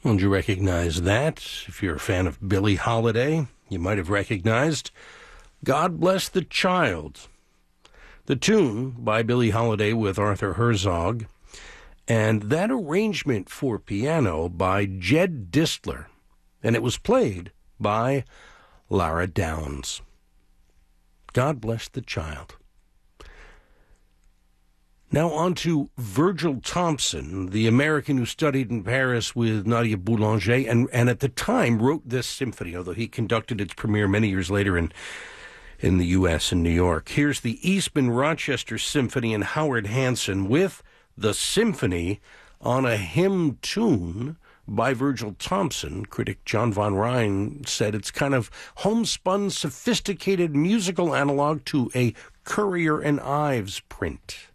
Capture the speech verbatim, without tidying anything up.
Well, you recognize that? If you're a fan of Billie Holiday, you might have recognized God Bless the Child. The tune by Billie Holiday with Arthur Herzog, and that arrangement for piano by Jed Distler, and it was played by Lara Downs. God Bless the Child. Now on to Virgil Thompson, the American who studied in Paris with Nadia Boulanger, and, and at the time wrote this symphony, although he conducted its premiere many years later in, in the U S and New York. Here's the Eastman Rochester Symphony and Howard Hanson with the symphony on a hymn tune by Virgil Thompson. Critic John von Rhine said it's kind of homespun, sophisticated musical analog to a Currier and Ives print.